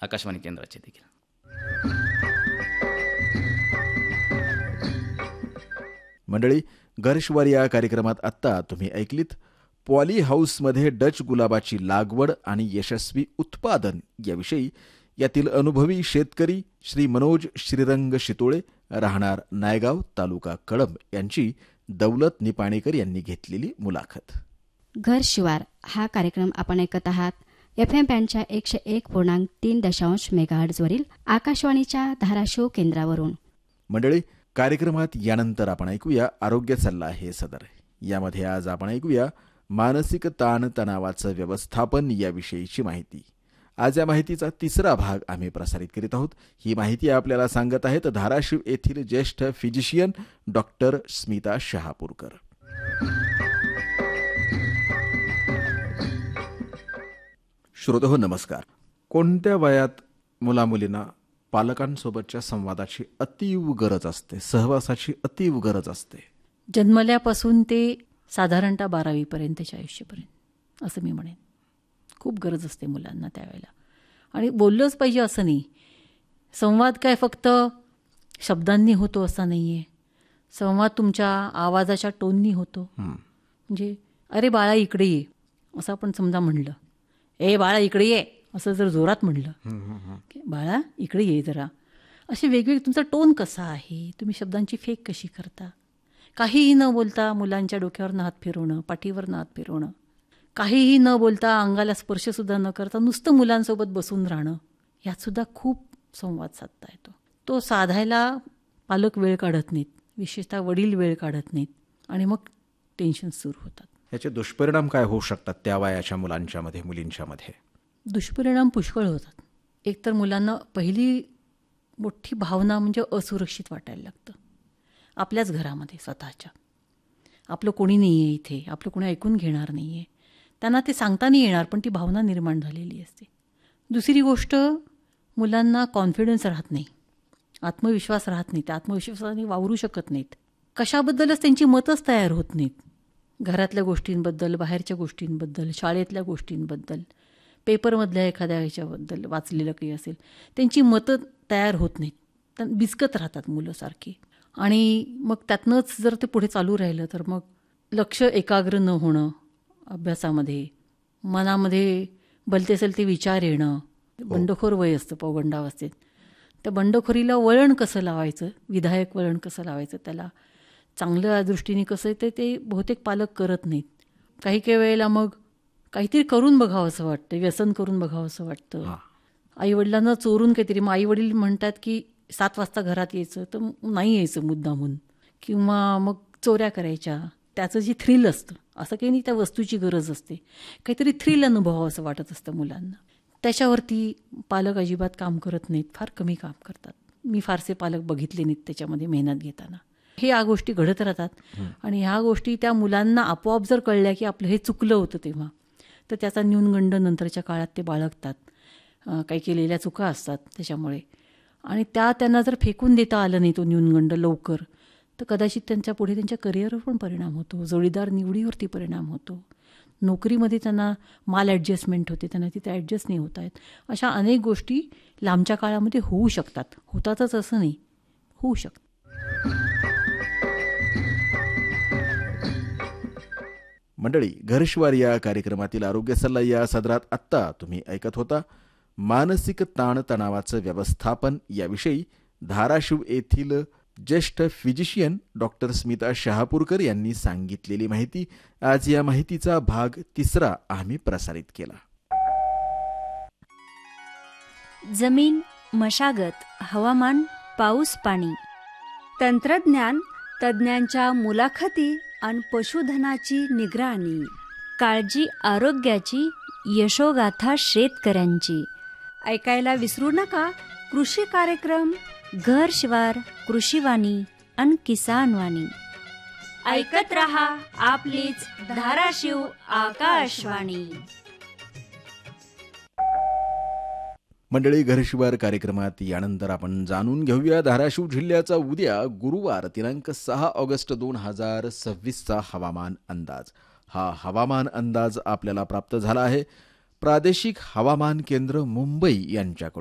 आकाशवाणी केंद्राचे देखील. मंडळी, घरशिवार या कार्यक्रमात आत्ता तुम्ही ऐकलीत पॉली हाऊसमध्ये डच गुलाबाची लागवड आणि यशस्वी उत्पादन याविषयी यातील अनुभवी शेतकरी श्री मनोज श्रीरंग शितोळे, राहणार नायगाव, तालुका कळंब यांची दौलत निपाणेकर यांनी घेतलेली मुलाखत. घर शिवार हा कार्यक्रम आपण ऐकत आहात FM बँडच्या 101.3 मेगाहर्ट्झवरील आकाशवाणीच्या धाराशिव केंद्रावरून. मंडळी, कार्यक्रमात यानंतर आपण ऐकूया आरोग्य सल्ला हे सदर. यामध्ये आज आपण ऐकूया मानसिक ताण तणावाचं व्यवस्थापन याविषयीची माहिती. आज या माहितीचा तिसरा भाग आम्ही प्रसारित करीत आहोत. ही माहिती आपल्याला सांगत आहेत धाराशिव येथील ज्येष्ठ फिजिशियन डॉक्टर स्मिता शहापूरकर. श्रोतहो नमस्कार. कोणत्या वयात मुलामुलींना पालकांसोबतच्या संवादाची अतीव गरज असते, सहवासाची अतीव गरज असते? जन्मल्यापासून ते साधारणतः 12वी पर्यंतच्या आयुष्यापर्यंत असं मी म्हणेन. खूप गरज असते मुलांना त्यावेळेला. आणि बोललंच पाहिजे असं नाही. संवाद काय फक्त शब्दांनी होतो असा नाही आहे. संवाद तुमच्या आवाजाच्या टोननी होतो. म्हणजे अरे बाळा इकडे ये असं आपण समजा म्हणलं, ए बाळा इकडे ये असं जर जोरात म्हणलं, बाळा इकडे ये जरा, असे वेगवेगळे तुमचा टोन कसा आहे, तुम्ही शब्दांची फेक कशी करता. काहीही न बोलता मुलांच्या डोक्यावरनं हात फिरवणं, पाठीवरनं हात फिरवणं, काहीही न बोलता अंगाला स्पर्शसुद्धा न करता नुसतं मुलांसोबत बसून राहणं, यातसुद्धा खूप संवाद साधता येतो. तो साधायला पालक वेळ काढत नाहीत, विशेषतः वडील वेळ काढत नाहीत आणि मग टेन्शन सुरू होतात. याचे दुष्परिणाम काय होऊ शकतात त्या वयाच्या मुलांच्या मध्ये, मुलींच्या मध्ये? दुष्परिणाम पुष्कळ होतात. एकतर मुलांना पहिली मोठी भावना म्हणजे असुरक्षित वाटायला लागतं आपल्याच घरामध्ये स्वतःच्या. आपलं कोणी नाही आहे इथे, आपलं कोणी ऐकून घेणार नाही आहे, त्यांना ते सांगता नाही येणार, पण ती भावना निर्माण झालेली असते. दुसरी गोष्ट, मुलांना कॉन्फिडन्स राहत नाही, आत्मविश्वास राहत नाही, त्या आत्मविश्वासाने वावरू शकत नाहीत. कशाबद्दलच त्यांची मतच तयार होत नाहीत. घरातल्या गोष्टींबद्दल, बाहेरच्या गोष्टींबद्दल, शाळेतल्या गोष्टींबद्दल, पेपरमधल्या एखाद्या ह्याच्याबद्दल वाचलेलं काही असेल, त्यांची मतं तयार होत नाहीत. बिचकत राहतात मुलं सारखी. आणि मग त्यातनंच जर ते पुढे चालू राहिलं तर मग लक्ष एकाग्र न होणं अभ्यासामध्ये, मनामध्ये भलते असेल ते विचार येणं, बंडखोर वय असतं पौगंडावस्थेत. त्या बंडखोरीला वळण कसं लावायचं, विधायक वळण कसं लावायचं, त्याला चांगल्या दृष्टीने कसं आहे ते बहुतेक पालक करत नाहीत. काही काही वेळेला मग काहीतरी करून बघावं असं वाटतं, व्यसन करून बघावं असं वाटतं. आईवडिलांना चोरून काहीतरी, मग आईवडील म्हणतात की 7 वाजता घरात यायचं, तर नाही यायचं मुद्दामून, किंवा मग चोऱ्या करायच्या. त्याचं जे थ्रिल असतं, असं काही नाही त्या वस्तूची गरज असते, काहीतरी थ्रिल अनुभवावं असं वाटत असतं मुलांना. त्याच्यावरती पालक अजिबात काम करत नाहीत, फार कमी काम करतात. मी फारसे पालक बघितले नाहीत त्याच्यामध्ये मेहनत घेताना. हे या गोष्टी घडत राहतात. आणि ह्या गोष्टी त्या मुलांना आपोआप जर कळल्या की आपलं हे चुकलं होतं तेव्हा, तर त्याचा न्यूनगंड नंतरच्या काळात ते बाळगतात. काही केलेल्या चुका असतात त्याच्यामुळे, आणि त्यांना जर फेकून देता आलं नाही तो न्यूनगंड लवकर, तर कदाचित त्यांच्या पुढे त्यांच्या करिअरवर पण परिणाम होतो, जोडीदार निवडीवरती परिणाम होतो, नोकरीमध्ये त्यांना माल ॲडजस्टमेंट होते, त्यांना तिथे ॲडजस्ट नाही होत आहेत. अशा अनेक गोष्टी लांबच्या काळामध्ये होऊ शकतात. होतातच असं नाही, होऊ शकतात. मंडळी, घरशिवार या कार्यक्रमातील आरोग्य सल्ला या सदरात आत्ता तुम्ही ऐकत होता मानसिक ताण तणावाचं व्यवस्थापन याविषयी धाराशिव येथील ज्येष्ठ फिजिशियन डॉक्टर स्मिता शहापूरकर यांनी सांगितलेली माहिती. आज या माहितीचा भाग तिसरा आम्ही प्रसारित केला. जमीन, मशागत, हवामान, पाऊस पाणी, तंत्रज्ञान, तज्ज्ञांच्या मुलाखती आणि पशुधनाची निगराणी, काळजी आरोग्याची, यशोगाथा शेतकऱ्यांची. ऐकायला विसरू नका कृषी कार्यक्रम घर शिवार, कृषीवाणी आणि किसानवाणी. ऐकत रहा आपलीच धाराशिव आकाशवाणी. मंडळी, घरशिवार कार्यक्रमात यानंतर आपण जाणून घेऊया धाराशिव जिल्ह्याचा उद्या गुरुवार दिनांक 6 ऑगस्ट 2026चा हवामान अंदाज. हा हवामान अंदाज आपल्याला प्राप्त झाला आहे प्रादेशिक हवामान केंद्र मुंबई यांच्याकडून.